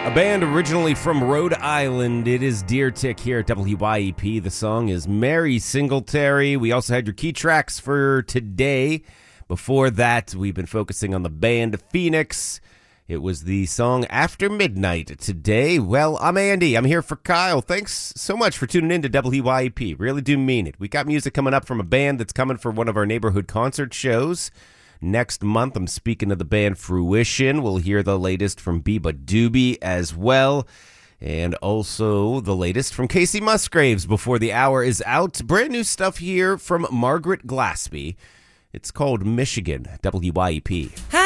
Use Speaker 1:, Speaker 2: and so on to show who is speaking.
Speaker 1: A band originally from Rhode Island. It is Deer Tick here at WYEP. The song is Mary Singletary. We also had your key tracks for today. Before that, we've been focusing on the band Phoenix. It was the song After Midnight today. Well, I'm Andy. I'm here for Kyle. Thanks so much for tuning in to WYEP. Really do mean it. We got music coming up from a band that's coming for one of our neighborhood concert shows. Next month, I'm speaking to the band Fruition. We'll hear the latest from Biba Doobie as well. And also the latest from Casey Musgraves before the hour is out. Brand new stuff here from Margaret Glaspie. It's called Michigan, WYEP.